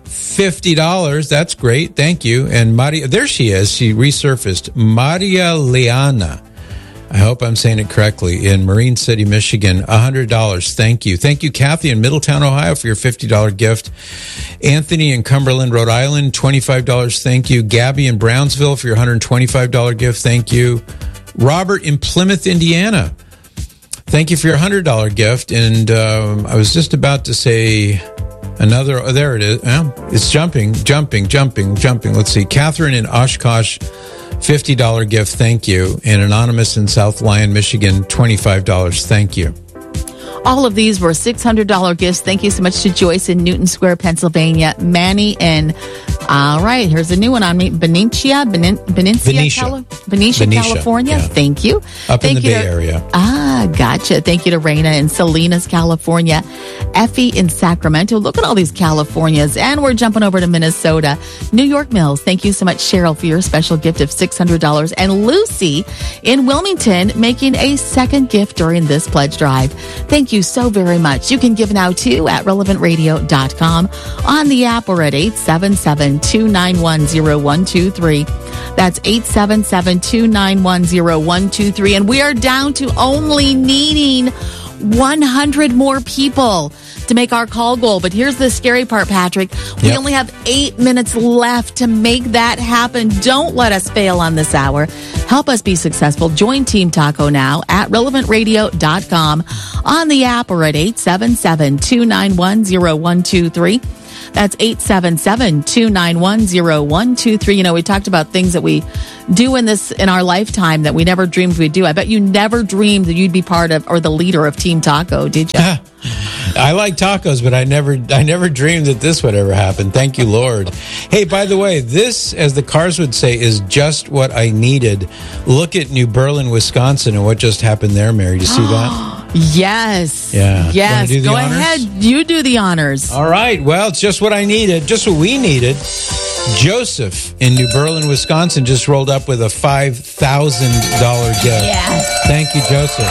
fifty dollars. That's great. Thank you. And Maria, there she is. She resurfaced. Maria Liana. I hope I'm saying it correctly, in Marine City, Michigan, one hundred dollars. Thank you. Thank you, Kathy in Middletown, Ohio, for your fifty dollars gift. Anthony in Cumberland, Rhode Island, twenty-five dollars. Thank you. Gabby in Brownsville for your one hundred twenty-five dollars gift. Thank you. Robert in Plymouth, Indiana. Thank you for your one hundred dollars gift. And um, I was just about to say another, oh, there it is. Oh, it's jumping, jumping, jumping, jumping. Let's see. Catherine in Oshkosh, fifty dollars gift, thank you. And Anonymous in South Lyon, Michigan, twenty-five dollars, thank you. All of these were six hundred dollars gifts. Thank you so much to Joyce in Newton Square, Pennsylvania. Manny in, all right, here's a new one on me. Benicia, Benin, Benicia, Benicia. Cali- Benicia, Benicia, California. yeah. Thank you. Up Thank in the you Bay to, Area. Ah, gotcha. Thank you to Raina in Salinas, California. Effie in Sacramento. Look at all these Californias. And we're jumping over to Minnesota. New York Mills. Thank you so much, Cheryl, for your special gift of six hundred dollars. And Lucy in Wilmington making a second gift during this pledge drive. Thank you so very much. You can give now too at relevant radio dot com, on the app, or at eight seven seven, two nine one, zero one two three. That's eight seven seven, two nine one, zero one two three. And we are down to only needing one hundred more people to to make our call goal. But here's the scary part, Patrick. We Yep. only have eight minutes left to make that happen. Don't let us fail on this hour. Help us be successful. Join Team Taco now at relevant radio dot com, on the app, or at eight seven seven, two nine one, zero one two three. That's eight seven seven, two nine one, zero one two three. You know, we talked about things that we do in this in our lifetime that we never dreamed we'd do. I bet you never dreamed that you'd be part of or the leader of Team Taco, did you? I like tacos, but I never I never dreamed that this would ever happen. Thank you, Lord. Hey, by the way, this, as the Cars would say, is just what I needed. Look at New Berlin, Wisconsin, and what just happened there, Mary. Do you see that? Yes. Yeah. Yes. Do the Go honors? ahead. You do the honors. All right. Well, it's just what I needed, just what we needed. Joseph in New Berlin, Wisconsin, just rolled up with a five thousand dollars gift. Yes. Thank you, Joseph.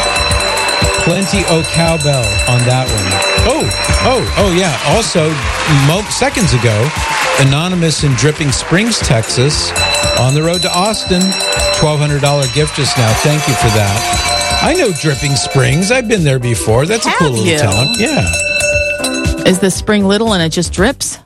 Plenty o cowbell on that one. Oh, oh, oh, yeah. Also, mo- seconds ago, Anonymous in Dripping Springs, Texas, on the road to Austin, twelve hundred dollars gift just now. Thank you for that. I know Dripping Springs. I've been there before. That's a Have cool little you? town. Yeah. Is the spring little and it just drips?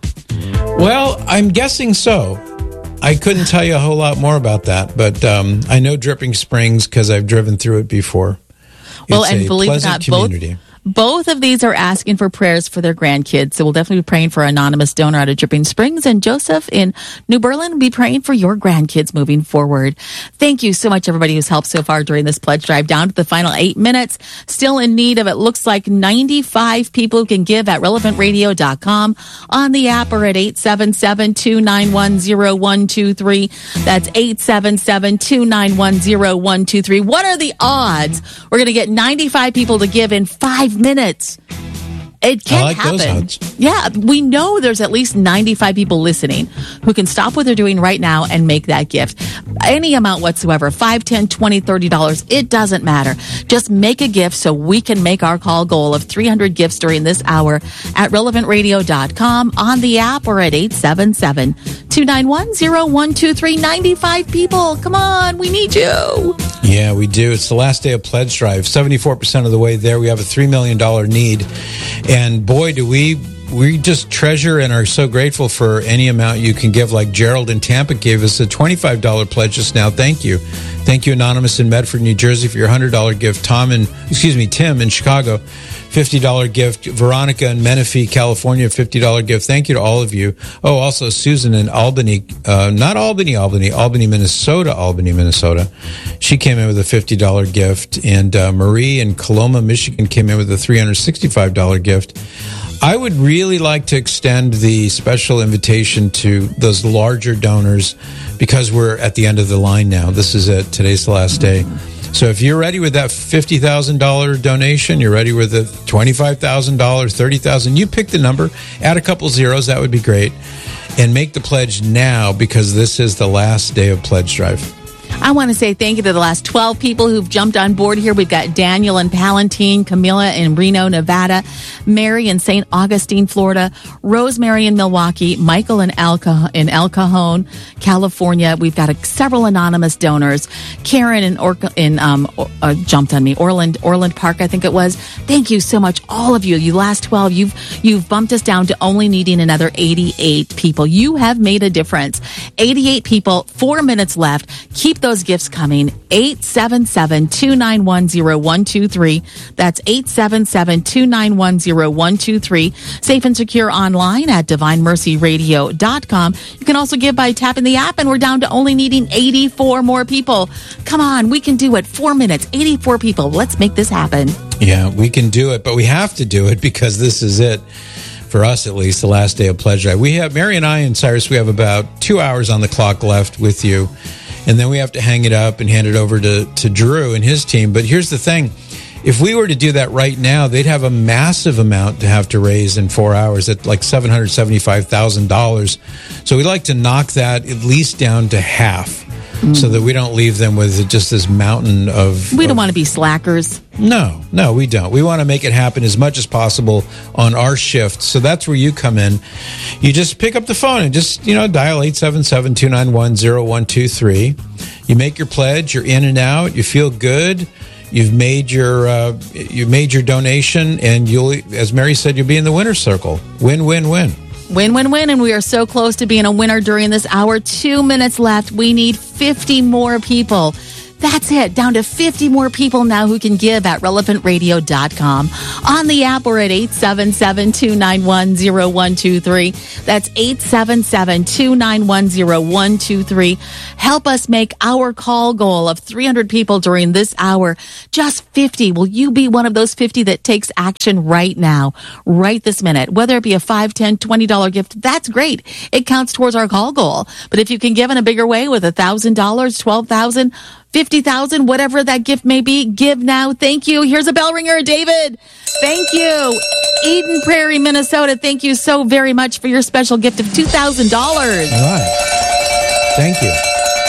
Well, I'm guessing so. I couldn't tell you a whole lot more about that, but um, I know Dripping Springs because I've driven through it before. Well, It's and a believe it or pleasant not, both community. both of these are asking for prayers for their grandkids. So we'll definitely be praying for anonymous donor out of Dripping Springs, and Joseph in New Berlin will be praying for your grandkids moving forward. Thank you so much, everybody who's helped so far during this pledge drive. Down to the final eight minutes. Still in need of, it looks like, ninety-five people who can give at relevant radio dot com, on the app, or at eight seven seven, two nine one, zero one two three. That's eight seven seven, two nine one, zero one two three. What are the odds we're going to get ninety-five people to give in five minutes? It can I like happen. those odds. Yeah, we know there's at least ninety-five people listening who can stop what they're doing right now and make that gift. Any amount whatsoever, five, ten, twenty, thirty dollars, it doesn't matter. Just make a gift so we can make our call goal of three hundred gifts during this hour at relevant radio dot com, on the app, or at eight seven seven, two nine one, zero one two three. ninety-five people. Come on, we need you. Yeah, we do. It's the last day of pledge drive. seventy-four percent of the way there. We have a three million dollars need. And boy, do we we just treasure and are so grateful for any amount you can give. Like Gerald in Tampa gave us a twenty-five dollars pledge just now. Thank you. Thank you, Anonymous in Medford, New Jersey, for your one hundred dollars gift. Tom in, excuse me, Tim in Chicago, fifty dollars gift. Veronica in Menifee, California, fifty dollars gift. Thank you to all of you. Oh, also Susan in Albany, uh, not Albany, Albany, Albany, Minnesota, Albany, Minnesota. She came in with a fifty dollars gift. And uh, Marie in Coloma, Michigan came in with a three hundred sixty-five dollars gift. I would really like to extend the special invitation to those larger donors because we're at the end of the line now. This is it. Today's the last day. So if you're ready with that fifty thousand dollars donation, you're ready with the twenty-five thousand dollars, thirty thousand dollars, you pick the number, add a couple zeros, that would be great. And make the pledge now because this is the last day of Pledge Drive. I want to say thank you to the last twelve people who've jumped on board here. We've got Daniel in Palatine, Camilla in Reno, Nevada, Mary in Saint Augustine, Florida, Rosemary in Milwaukee, Michael in El, Ca- in El Cajon, California. We've got a, several anonymous donors. Karen in, Or- in um, uh, jumped on me, Orland, Orland Park, I think it was. Thank you so much, all of you. You last twelve, you've you've bumped us down to only needing another eighty-eight people. You have made a difference. eighty-eight people, four minutes left. Keep those gifts coming. eight seven seven, two nine one, zero one two three. That's eight seven seven, two nine one, zero one two three. Safe and secure online at divine mercy radio dot com. You can also give by tapping the app, and we're down to only needing eighty-four more people. Come on, we can do it. Four minutes, eighty-four people. Let's make this happen. Yeah, we can do it, but we have to do it because this is it. For us, at least, the last day of Pledge Drive. We have, Mary and I and Cyrus, we have about two hours on the clock left with you. And then we have to hang it up and hand it over to, to Drew and his team. But here's the thing. If we were to do that right now, they'd have a massive amount to have to raise in four hours at like seven hundred seventy-five thousand dollars. So we'd like to knock that at least down to half mm. so that we don't leave them with just this mountain of... We don't of, want to be slackers. No, no, we don't. We want to make it happen as much as possible on our shift. So that's where you come in. You just pick up the phone and just, you know, dial eight seven seven, two nine one, zero one two three. You make your pledge. You're in and out. You feel good. You've made your uh, you've made your donation, and you'll, as Mary said, you'll be in the winner's circle. Win, win, win. Win, win, win, and we are so close to being a winner during this hour. Two minutes left. We need fifty more people. That's it. Down to fifty more people now who can give at relevant radio dot com. On the app, we're at eight seven seven, two nine one, zero one two three. That's eight seven seven, two nine one, zero one two three. Help us make our call goal of three hundred people during this hour. Just fifty. Will you be one of those fifty that takes action right now, right this minute? Whether it be a five, ten, twenty dollars gift, that's great. It counts towards our call goal. But if you can give in a bigger way with one thousand dollars, twelve thousand dollars, fifty thousand, whatever that gift may be, give now. Thank you. Here's a bell ringer, David. Thank you. Eden Prairie, Minnesota. Thank you so very much for your special gift of two thousand dollars. All right. Thank you.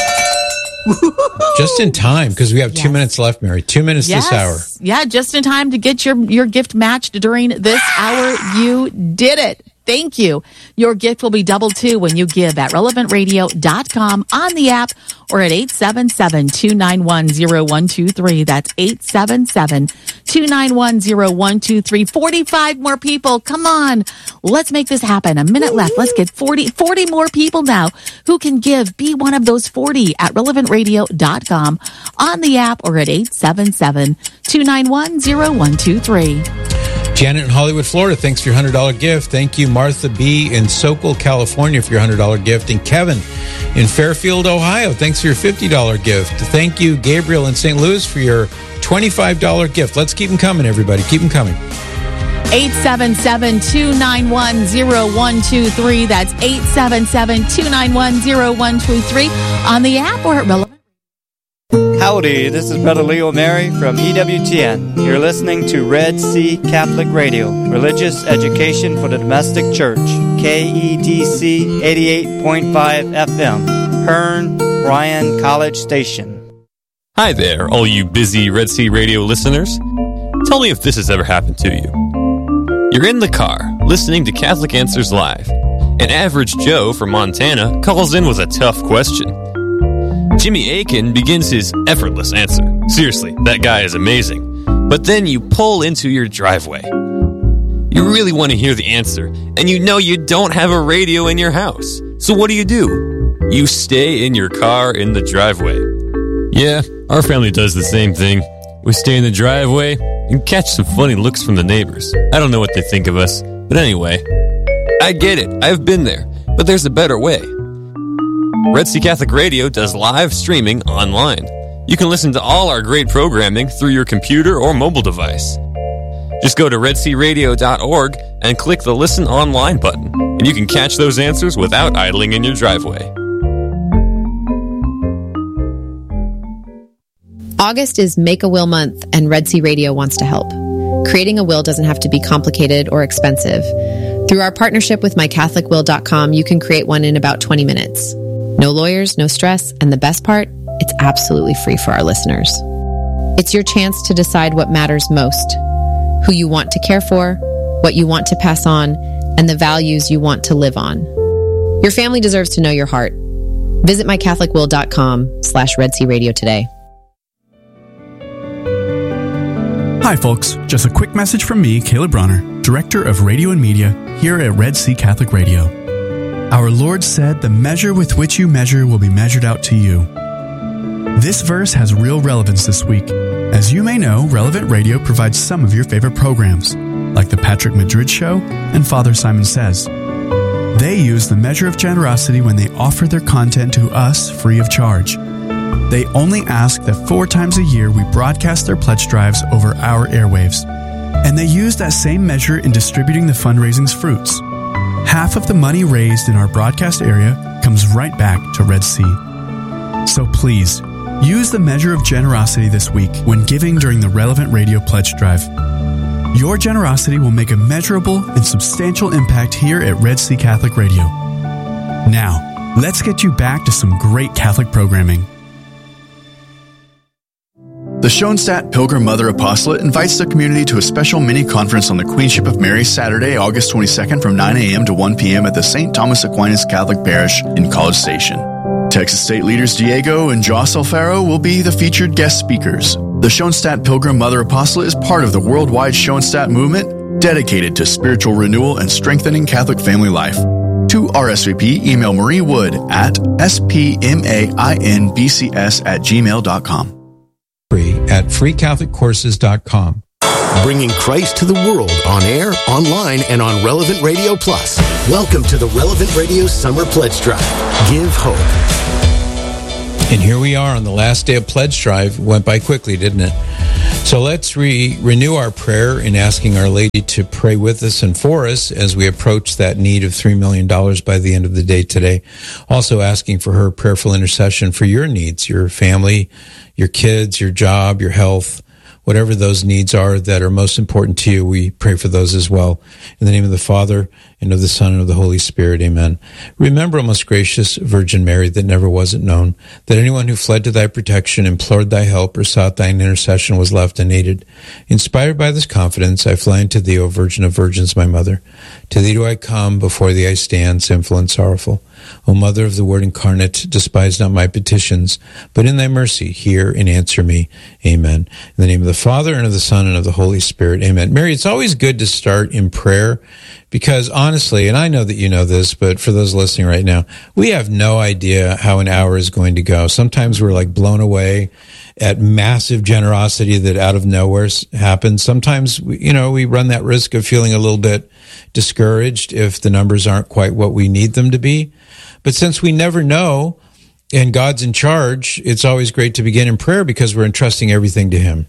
Just in time, because we have yes. two minutes left, Mary. Two minutes yes. this hour. Yeah, just in time to get your, your gift matched during this hour. You did it. Thank you. Your gift will be doubled too when you give at relevant radio dot com, on the app, or at eight seven seven, two nine one, zero one two three. That's eight seven seven, two nine one, zero one two three. forty-five more people. Come on. Let's make this happen. A minute left. Let's get forty, forty more people now who can give. Be one of those forty at relevant radio dot com, on the app, or at eight seven seven, two nine one, zero one two three. Janet in Hollywood, Florida, thanks for your one hundred dollars gift. Thank you, Martha B. in Sokol, California, for your one hundred dollars gift. And Kevin in Fairfield, Ohio, thanks for your fifty dollars gift. Thank you, Gabriel in Saint Louis, for your twenty-five dollars gift. Let's keep them coming, everybody. Keep them coming. eight seven seven, two nine one, zero one two three. That's eight seven seven, two nine one, zero one two three. On the app or at Relevant. Howdy, this is Brother Leo Mary from E W T N. You're listening to Red Sea Catholic Radio, religious education for the domestic church, K E D C eighty-eight point five F M, Hearn, Bryan College Station. Hi there, all you busy Red Sea Radio listeners. Tell me if this has ever happened to you. You're in the car, listening to Catholic Answers Live. An average Joe from Montana calls in with a tough question. Jimmy Aiken begins his effortless answer. Seriously, that guy is amazing. But then you pull into your driveway. You really want to hear the answer, and you know you don't have a radio in your house. So what do you do? You stay in your car in the driveway. Yeah, our family does the same thing. We stay in the driveway and catch some funny looks from the neighbors. I don't know what they think of us, but anyway, I get it. I've been there, but there's a better way. Red Sea Catholic Radio does live streaming online. You can listen to all our great programming through your computer or mobile device. Just go to red sea radio dot org and click the Listen Online button, and you can catch those answers without idling in your driveway. August is Make a Will Month, and Red Sea Radio wants to help. Creating a will doesn't have to be complicated or expensive. Through our partnership with my catholic will dot com, you can create one in about twenty minutes. No lawyers, no stress, and the best part, it's absolutely free for our listeners. It's your chance to decide what matters most, who you want to care for, what you want to pass on, and the values you want to live on. Your family deserves to know your heart. Visit my catholic will dot com slash Red Sea Radio today. Hi folks, just a quick message from me, Caleb Bronner, Director of Radio and Media here at Red Sea Catholic Radio. Our Lord said, "The measure with which you measure will be measured out to you." This verse has real relevance this week. As you may know, Relevant Radio provides some of your favorite programs, like The Patrick Madrid Show and Father Simon Says. They use the measure of generosity when they offer their content to us free of charge. They only ask that four times a year we broadcast their pledge drives over our airwaves. And they use that same measure in distributing the fundraising's fruits. Half of the money raised in our broadcast area comes right back to Red Sea. So please, use the measure of generosity this week when giving during the Relevant Radio Pledge Drive. Your generosity will make a measurable and substantial impact here at Red Sea Catholic Radio. Now, let's get you back to some great Catholic programming. The Schoenstatt Pilgrim Mother Apostolate invites the community to a special mini-conference on the Queenship of Mary Saturday, August twenty-second from nine a.m. to one p.m. at the Saint Thomas Aquinas Catholic Parish in College Station. Texas State leaders Diego and Joss Alfaro will be the featured guest speakers. The Schoenstatt Pilgrim Mother Apostolate is part of the worldwide Schoenstatt movement dedicated to spiritual renewal and strengthening Catholic family life. To R S V P, email Marie Wood at s p m a i n b c s at gmail dot com. Free at free catholic courses dot com. Bringing Christ to the world on air, online, and on Relevant Radio Plus. Welcome to the Relevant Radio Summer Pledge Drive. Give hope. And here we are on the last day of Pledge Drive. Went by quickly, didn't it? So let's re- renew our prayer in asking Our Lady to pray with us and for us as we approach that need of three million dollars by the end of the day today. Also asking for her prayerful intercession for your needs, your family, your kids, your job, your health, whatever those needs are that are most important to you, we pray for those as well. In the name of the Father, and of the Son, and of the Holy Spirit, amen. Remember, O most gracious Virgin Mary, that never was it known that anyone who fled to thy protection, implored thy help, or sought thine intercession was left unaided. Inspired by this confidence, I fly unto thee, O Virgin of Virgins, my Mother. To thee do I come, before thee I stand, sinful and sorrowful. O Mother of the Word incarnate, despise not my petitions, but in thy mercy hear and answer me. Amen. In the name of the Father, and of the Son, and of the Holy Spirit. Amen. Mary, it's always good to start in prayer because honestly, and I know that you know this, but for those listening right now, we have no idea how an hour is going to go. Sometimes we're like blown away at massive generosity that out of nowhere happens. Sometimes, we, you know, we run that risk of feeling a little bit discouraged if the numbers aren't quite what we need them to be. But since we never know and God's in charge, it's always great to begin in prayer because we're entrusting everything to Him.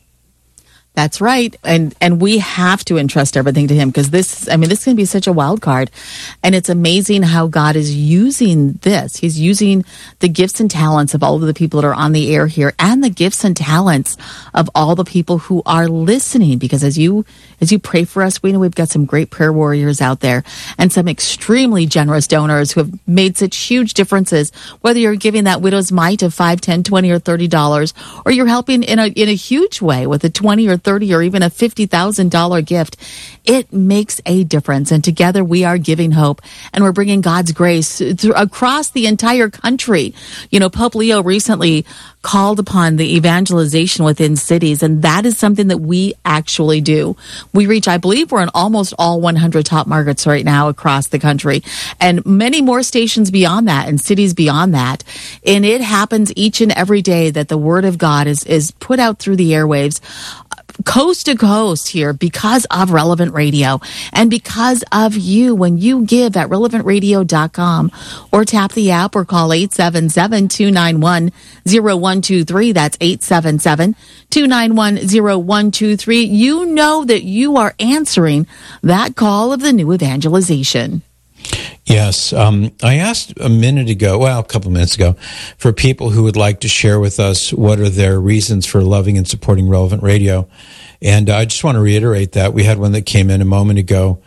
That's right. And and we have to entrust everything to Him because this, I mean, this can be such a wild card. And it's amazing how God is using this. He's using the gifts and talents of all of the people that are on the air here and the gifts and talents of all the people who are listening. Because as you as you pray for us, we know we've got some great prayer warriors out there and some extremely generous donors who have made such huge differences. Whether you're giving that widow's mite of five, ten, twenty, or thirty dollars, or you're helping in a in a huge way with a twenty or thirty or even a fifty thousand dollars gift, it makes a difference. And together we are giving hope and we're bringing God's grace through, across the entire country. You know, Pope Leo recently called upon the evangelization within cities, and that is something that we actually do. We reach, I believe we're in almost all one hundred top markets right now across the country, and many more stations beyond that and cities beyond that. And it happens each and every day that the Word of God is, is put out through the airwaves, coast to coast here because of Relevant Radio and because of you. When you give at relevant radio dot com or tap the app or call eight seven seven, two nine one, zero one two three. That's eight seven seven, two nine one, zero one two three. You know that you are answering that call of the new evangelization. Yes. Um, I asked a minute ago, well, a couple minutes ago, for people who would like to share with us what are their reasons for loving and supporting Relevant Radio. And I just want to reiterate that. We had one that came in a moment ago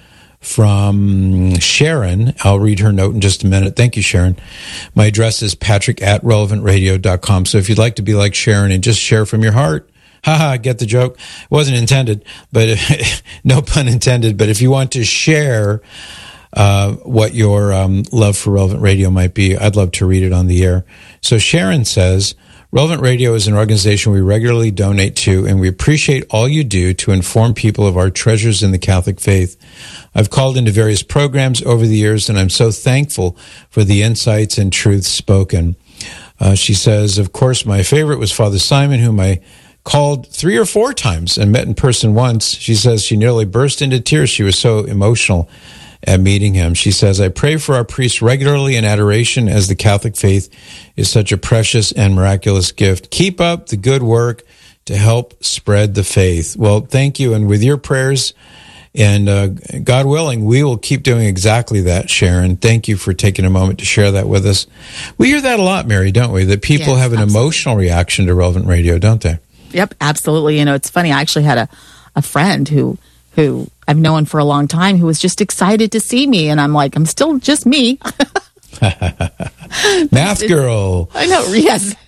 from Sharon. I'll read her note in just a minute. Thank you, Sharon. My address is patrick at relevant radio dot com. So if you'd like to be like Sharon and just share from your heart, haha, get the joke. It wasn't intended, but no pun intended. But if you want to share Uh, what your um, love for Relevant Radio might be, I'd love to read it on the air. So Sharon says, Relevant Radio is an organization we regularly donate to, and we appreciate all you do to inform people of our treasures in the Catholic faith. I've called into various programs over the years, and I'm so thankful for the insights and truths spoken. Uh, she says, of course, my favorite was Father Simon, whom I called three or four times and met in person once. She says she nearly burst into tears. She was so emotional at meeting him. She says, I pray for our priests regularly in adoration as the Catholic faith is such a precious and miraculous gift. Keep up the good work to help spread the faith. Well, thank you. And with your prayers and uh, God willing, we will keep doing exactly that, Sharon. Thank you for taking a moment to share that with us. We hear that a lot, Mary, don't we? That people yes, have an absolutely. emotional reaction to Relevant Radio, don't they? Yep, absolutely. You know, it's funny. I actually had a, a friend who who I've known for a long time, who was just excited to see me. And I'm like, I'm still just me. Math girl. I know, yes.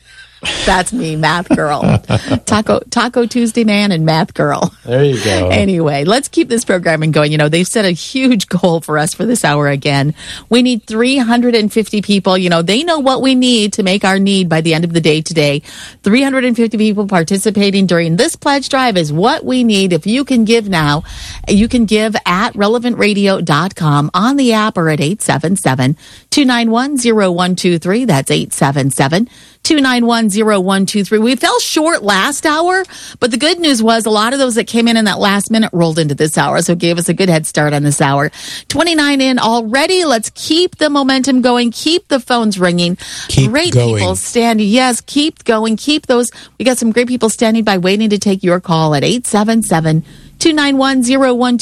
That's me, math girl. Taco Taco Tuesday man and math girl. There you go. Anyway, let's keep this programming going. You know, they've set a huge goal for us for this hour again. We need three hundred fifty people. You know, they know what we need to make our need by the end of the day today. three hundred fifty people participating during this pledge drive is what we need. If you can give now, you can give at relevant radio dot com on the app or at eight seven seven, two nine one, zero one two three. That's eight seven seven, two nine one, zero one two three. We fell short last hour, but the good news was a lot of those that came in in that last minute rolled into this hour, so it gave us a good head start on this hour. twenty-nine in already. Let's keep the momentum going. Keep the phones ringing. Keep great going. people standing. Yes, keep going. Keep those. We got some great people standing by waiting to take your call at eight seven seven, two nine one, zero one two three.